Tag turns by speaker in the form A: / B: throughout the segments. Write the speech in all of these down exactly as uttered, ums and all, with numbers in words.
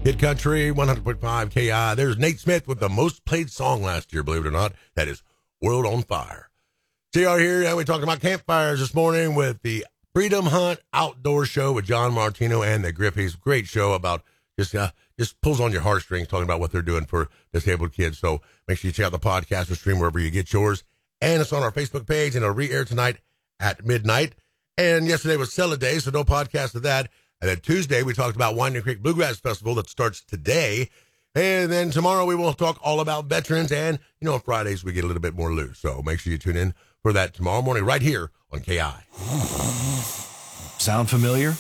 A: Hit Country, one hundred point five K I. There's Nate Smith with the most played song last year, believe it or not. That is World on Fire. See out here, and we talked about campfires this morning with the Freedom Hunt Outdoor Show with John Martino and the Griffies. Great show about just uh, just pulls on your heartstrings talking about what they're doing for disabled kids. So make sure you check out the podcast or stream wherever you get yours. And it's on our Facebook page, and it'll re-air tonight at midnight. And yesterday was Cellar Day, so no podcast of that. And then Tuesday, we talked about Winding Creek Bluegrass Festival that starts today. And then tomorrow, we will talk all about veterans. And, you know, on Fridays, we get a little bit more loose. So make sure you tune in for that tomorrow morning right here on K I.
B: Sound familiar?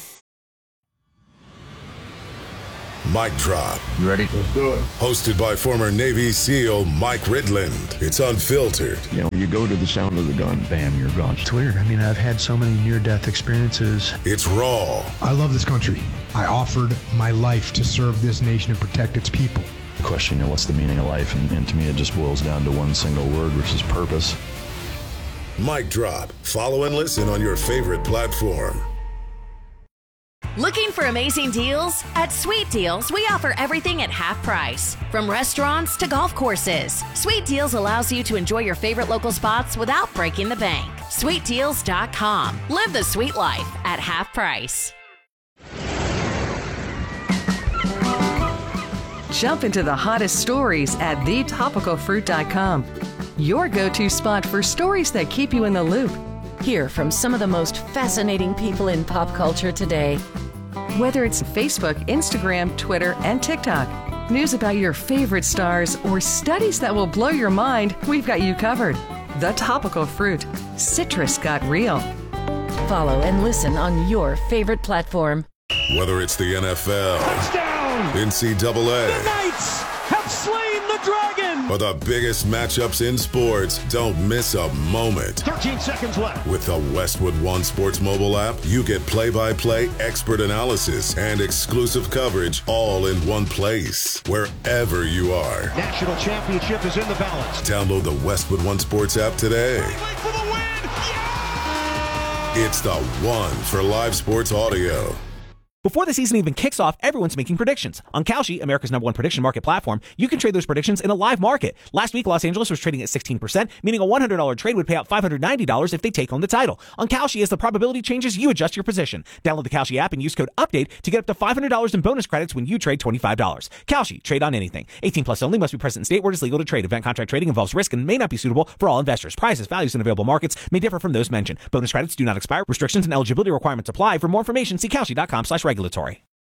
C: Mic Drop.
D: You ready?
C: Let's do it. Hosted by former Navy SEAL Mike Ridland. It's unfiltered.
D: You know, you go to the sound of the gun, bam, you're gone.
E: It's weird. I mean, I've had so many near-death experiences.
C: It's raw.
F: I love this country. I offered my life to serve this nation and protect its people.
D: The question, you know, what's the meaning of life? And, and to me, it just boils down to one single word, which is purpose.
C: Mic Drop. Follow and listen on your favorite platform.
G: Looking for amazing deals? At Sweet Deals, we offer everything at half price. From restaurants to golf courses, Sweet Deals allows you to enjoy your favorite local spots without breaking the bank. sweet deals dot com. Live the sweet life at half price.
H: Jump into the hottest stories at the topical fruit dot com. Your go-to spot for stories that keep you in the loop.
G: Hear from some of the most fascinating people in pop culture today.
H: Whether it's Facebook, Instagram, Twitter, and TikTok, news about your favorite stars, or studies that will blow your mind, we've got you covered. The Topical Fruit. Citrus got real.
G: Follow and listen on your favorite platform.
C: Whether it's the N F L,
I: touchdown,
C: N C double A,
I: the Knights have slain the dragon,
C: or the biggest matchups in sports, don't miss a moment.
I: thirteen seconds left.
C: With the Westwood One Sports mobile app, you get play-by-play, expert analysis, and exclusive coverage all in one place, wherever you are.
I: National championship is in the balance.
C: Download the Westwood One Sports app today.
I: For the win. Yeah!
C: It's the one for live sports audio.
J: Before the season even kicks off, everyone's making predictions. On Kalshi, America's number one prediction market platform, you can trade those predictions in a live market. Last week, Los Angeles was trading at sixteen percent, meaning a one hundred dollars trade would pay out five hundred ninety dollars if they take home the title. On Kalshi, as the probability changes, you adjust your position. Download the Kalshi app and use code UPDATE to get up to five hundred dollars in bonus credits when you trade twenty-five dollars. Kalshi, trade on anything. eighteen plus only, must be present in state where it is legal to trade. Event contract trading involves risk and may not be suitable for all investors. Prices, values, and available markets may differ from those mentioned. Bonus credits do not expire. Restrictions and eligibility requirements apply. For more information, see Kalshi dot com slash regulatory.